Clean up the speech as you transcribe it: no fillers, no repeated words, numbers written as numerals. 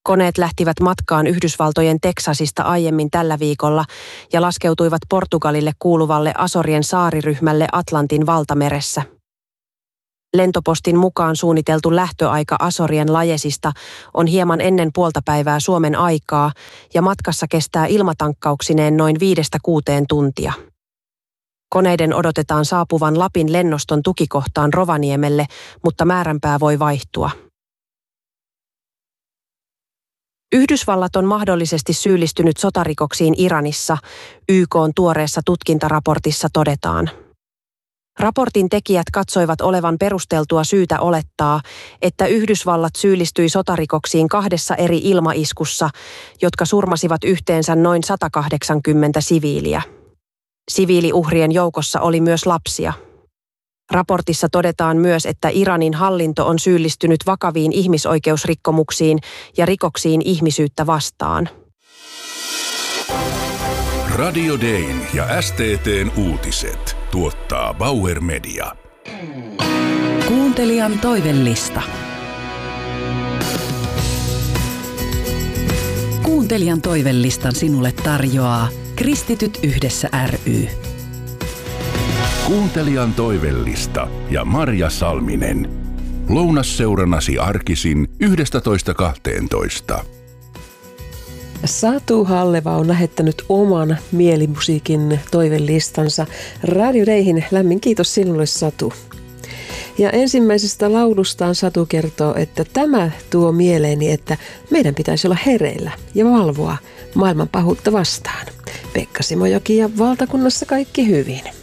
Koneet lähtivät matkaan Yhdysvaltojen Teksasista aiemmin tällä viikolla ja laskeutuivat Portugalille kuuluvalle Azorien saariryhmälle Atlantin valtameressä. Lentopostin mukaan suunniteltu lähtöaika Azorien Lajesista on hieman ennen puoltapäivää Suomen aikaa ja matkassa kestää ilmatankkauksineen noin 5-6 tuntia. Koneiden odotetaan saapuvan Lapin lennoston tukikohtaan Rovaniemelle, mutta määränpää voi vaihtua. Yhdysvallat on mahdollisesti syyllistynyt sotarikoksiin Iranissa, YK:n tuoreessa tutkintaraportissa todetaan. Raportin tekijät katsoivat olevan perusteltua syytä olettaa, että Yhdysvallat syyllistyi sotarikoksiin 2 eri ilmaiskussa, jotka surmasivat yhteensä noin 180 siviiliä. Siviiliuhrien joukossa oli myös lapsia. Raportissa todetaan myös, että Iranin hallinto on syyllistynyt vakaviin ihmisoikeusrikkomuksiin ja rikoksiin ihmisyyttä vastaan. Radio Dayn ja STT:n uutiset tuottaa Bauer Media. Kuuntelijan toivellista. Kuuntelijan toivellistan sinulle tarjoaa Kristityt yhdessä ry. Kuuntelijan toivellista ja Marja Salminen. Lounasseurannasi arkisin 11.12. Satu Halleva on lähettänyt oman mielimusiikin toivelistansa Radio Dayhin. Lämmin kiitos sinulle, Satu. Ja ensimmäisestä laulustaan Satu kertoo, että tämä tuo mieleeni, että meidän pitäisi olla hereillä ja valvoa maailman pahuutta vastaan. Pekka Simojoki ja valtakunnassa kaikki hyvin.